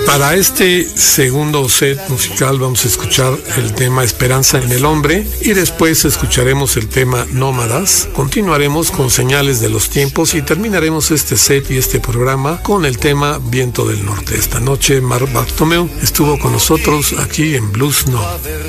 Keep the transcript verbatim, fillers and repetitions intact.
Para este segundo set musical vamos a escuchar el tema Esperanza en el Hombre y después escucharemos el tema Nómadas. Continuaremos con Señales de los Tiempos y terminaremos este set y este programa con el tema Viento del Norte. Esta noche Marc Bartomeu estuvo con nosotros aquí en Blues No.